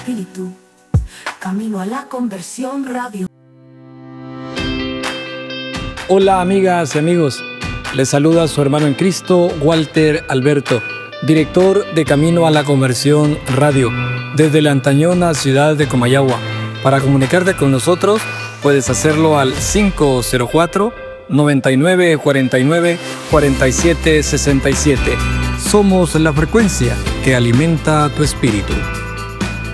Espíritu. Camino a la Conversión Radio. Hola amigas y amigos, les saluda su hermano en Cristo, Walter Alberto, director de Camino a la Conversión Radio, desde la antañona ciudad de Comayagua. Para comunicarte con nosotros, puedes hacerlo al 504-9949-4767. Somos la frecuencia que alimenta tu espíritu.